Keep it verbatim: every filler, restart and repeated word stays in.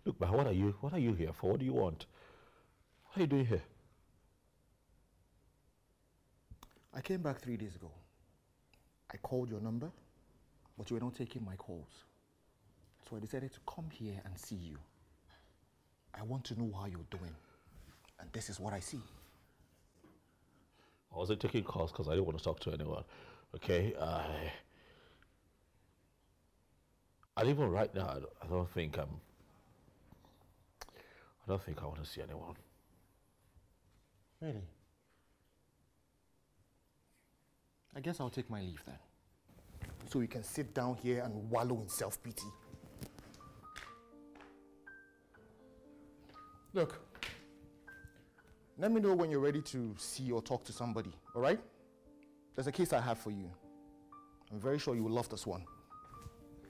Look, man, what are you, what are you here for? What do you want? What are you doing here? I came back three days ago. I called your number, but you were not taking my calls. So I decided to come here and see you. I want to know how you're doing. And this is what I see. I wasn't taking calls because I didn't want to talk to anyone. Okay? I, and even right now, I don't think I'm... I don't think I want to see anyone. Really? I guess I'll take my leave then. So we can sit down here and wallow in self-pity. Look, let me know when you're ready to see or talk to somebody, all right? There's a case I have for you. I'm very sure you will love this one.